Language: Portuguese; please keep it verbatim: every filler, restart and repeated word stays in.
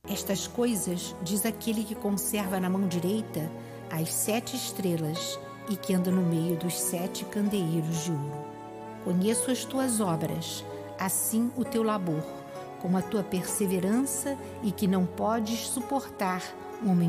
Estas coisas diz aquele que conserva na mão direita as sete estrelas e que anda no meio dos sete candeeiros de ouro. Conheço as tuas obras, assim o teu labor, como a tua perseverança e que não podes suportar um homem